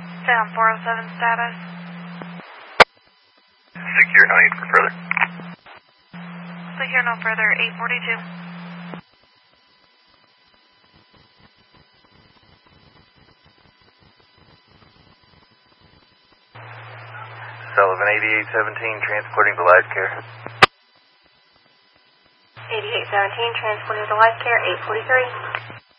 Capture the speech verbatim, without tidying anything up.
Down four oh seven status. Secure, no need for further. Secure no further, eight forty-two. Sullivan eighty-eight seventeen, transporting to life care. eighty-eight seventeen, transporting to life care, eight forty-three.